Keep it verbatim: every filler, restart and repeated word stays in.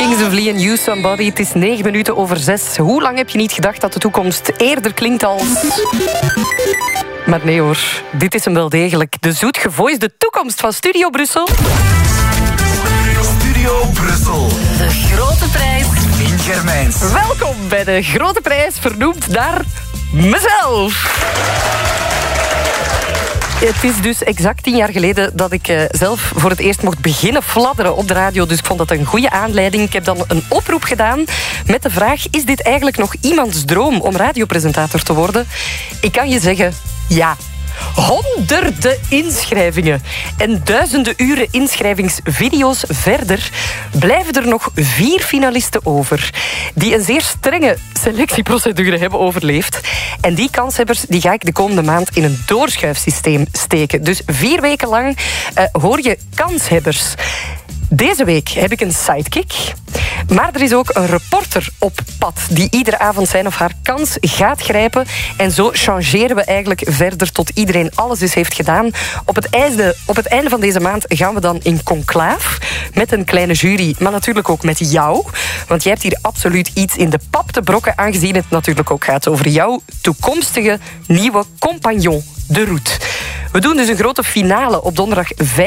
Kings of Leon, You Somebody. Het is negen minuten over zes. Hoe lang heb je niet gedacht dat de toekomst eerder klinkt als... Maar nee hoor, dit is hem wel degelijk. De zoetgevoisde toekomst van Studio Brussel. Studio Brussel. De grote prijs. Lien Germijns. Welkom bij de grote prijs, vernoemd naar mezelf. Het is dus exact tien jaar geleden dat ik uh, zelf voor het eerst mocht beginnen fladderen op de radio. Dus ik vond dat een goede aanleiding. Ik heb dan een oproep gedaan met de vraag... is dit eigenlijk nog iemands droom om radiopresentator te worden? Ik kan je zeggen, ja. Honderden inschrijvingen en duizenden uren inschrijvingsvideo's verder blijven er nog vier finalisten over die een zeer strenge selectieprocedure hebben overleefd. En die kanshebbers die ga ik de komende maand in een doorschuifsysteem steken. Dus vier weken lang uh, hoor je kanshebbers. Deze week heb ik een sidekick. Maar er is ook een reporter op pad die iedere avond zijn of haar kans gaat grijpen. En zo changeren we eigenlijk verder tot iedereen alles eens heeft gedaan. Op het einde, op het einde van deze maand gaan we dan in conclaaf met een kleine jury, maar natuurlijk ook met jou. Want jij hebt hier absoluut iets in de pap te brokken, aangezien het natuurlijk ook gaat over jouw toekomstige nieuwe compagnon, de route. We doen dus een grote finale op donderdag vijf